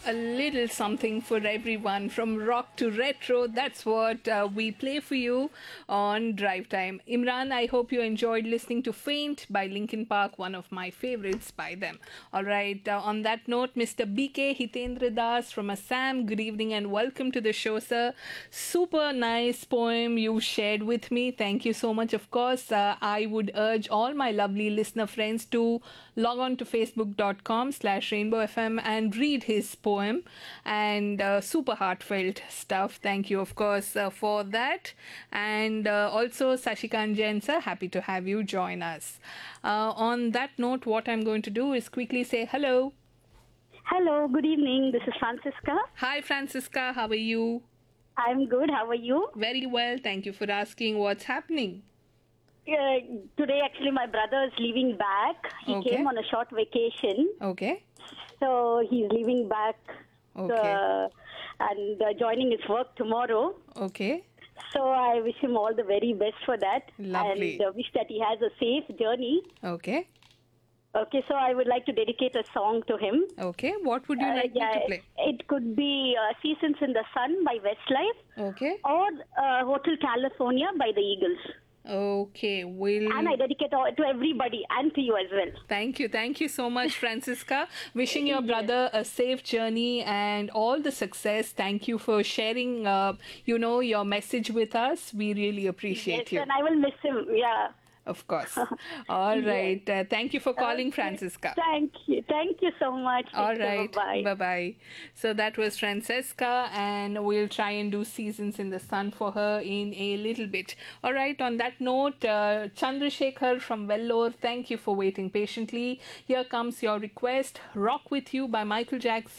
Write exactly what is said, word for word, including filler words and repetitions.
a little something for everyone from rock to retro. That's what uh, we play for you on Drive Time. Imran, I hope you enjoyed listening to Faint by Linkin Park, one of my favorites by them. All right, uh, on that note, Mister B K Hitendra Das from Assam, good evening and welcome to the show, sir. Super nice poem you shared with me. Thank you so much. Of course, uh, I would urge all my lovely listener friends to log on to facebook.com slash rainbow fm and read his poem, and uh, super heartfelt stuff. Thank you, of course, uh, for that. And uh, also Sashikant Jain sir, happy to have you join us. Uh, on that note, what I'm going to do is quickly say hello. Hello, good evening. This is Francisca. Hi Francisca, how are you? I'm good. How are you? Very well, thank you for asking. What's happening? Uh, today, actually, my brother is leaving back. He Okay. came on a short vacation, Okay. so he's leaving back Okay. uh, and uh, joining his work tomorrow. Okay. So I wish him all the very best for that. Lovely. And uh, wish that he has a safe journey. Okay. Okay, so I would like to dedicate a song to him. Okay. What would you Uh, like yeah, me to play? It could be uh, Seasons in the Sun by Westlife Okay. or uh, Hotel California by the Eagles. Okay. Will And I dedicate all to everybody and to you as well. Thank you. Thank you so much, Francisca. Wishing your brother a safe journey and all the success. Thank you for sharing, uh, you know, your message with us. We really appreciate Yes, you. and I will miss him. Yeah. Of course. All right. Uh, thank you for calling, Okay. Francisca. Thank you. Thank you so much. All Take care. right. Bye-bye. Bye bye. So that was Francesca, and we'll try and do Seasons in the Sun for her in a little bit. All right. On that note, uh, Chandrasekhar from Vellore, thank you for waiting patiently. Here comes your request, Rock With You by Michael Jackson.